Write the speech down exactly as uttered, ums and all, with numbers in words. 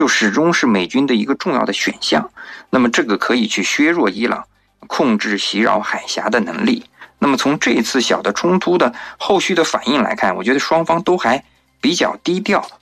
就始终是美军的一个重要的选项。那么这个可以去削弱伊朗控制袭扰海峡的能力。那么从这一次小的冲突的后续的反应来看，我觉得双方都还比较低调。